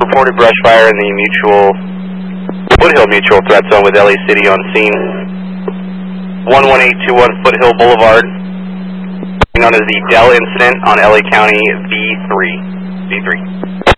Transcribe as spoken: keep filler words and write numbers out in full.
reported brush fire in the mutual, Foothill Mutual threat zone with L A City on scene. one one eight two one Foothill Boulevard, known as the Dell incident on L A County V three. V three.